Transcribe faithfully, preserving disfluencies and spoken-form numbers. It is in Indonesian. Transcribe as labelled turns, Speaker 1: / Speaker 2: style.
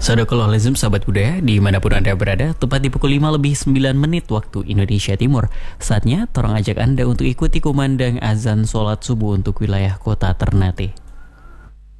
Speaker 1: Sadaqallahulazim, sahabat budaya, dimanapun Anda berada, tepat di pukul lima lebih sembilan menit waktu Indonesia Timur. Saatnya Torang ajak Anda untuk ikuti kumandang azan sholat subuh untuk wilayah kota Ternate.